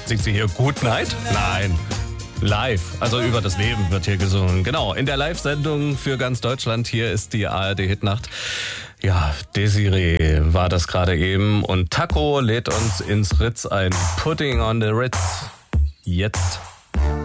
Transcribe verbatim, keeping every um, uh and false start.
Singt sie hier Good Night? Nein. Live, also über das Leben wird hier gesungen. Genau, in der Live-Sendung für ganz Deutschland. Hier ist die A R D-Hitnacht. Ja, Desiree war das gerade eben. Und Taco lädt uns ins Ritz ein. Pudding on the Ritz. Jetzt.